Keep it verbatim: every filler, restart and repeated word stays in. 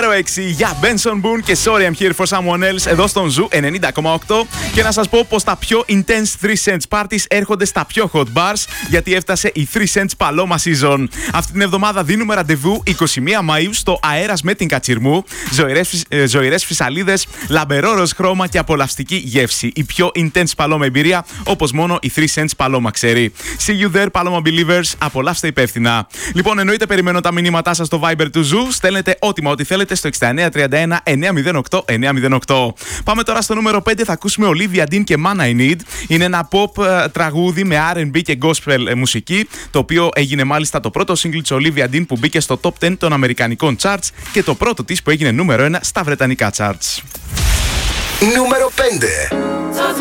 Νούμερο έξι για Benson Boone και Sorry I'm Here for Someone Else εδώ στον Ζου ενενήντα κόμμα οκτώ. Και να σας πω πως τα πιο intense three cents parties έρχονται στα πιο hot bars, γιατί έφτασε η three cents Paloma season. Αυτή την εβδομάδα δίνουμε ραντεβού εικοστή πρώτη Μαΐου στο Αέρας με την Κατσιρμού. Ζωηρές, ε, ζωηρές φυσαλίδες, λαμπερό ροζ χρώμα και απολαυστική γεύση. Η πιο intense Paloma εμπειρία, όπως μόνο η three cents Paloma ξέρει. See you there, Paloma Believers. Απολαύστε υπεύθυνα. Λοιπόν, εννοείται περιμένω τα μηνύματά σας στο Viber του Ζου. Στέλνετε ό,τι μα ό,τι θέλετε στο εξήντα εννέα τριάντα ένα εννιακόσια οκτώ εννιακόσια οκτώ. Πάμε τώρα στο νούμερο πέντε. Θα ακούσουμε Olivia Dean και Man I Need. Είναι ένα pop uh, τραγούδι με αρ εντ μπι και gospel uh, μουσική, το οποίο έγινε μάλιστα το πρώτο single της Olivia Dean που μπήκε στο top δέκα των αμερικανικών charts και το πρώτο της που έγινε νούμερο ένα στα βρετανικά charts. Νούμερο πέντε.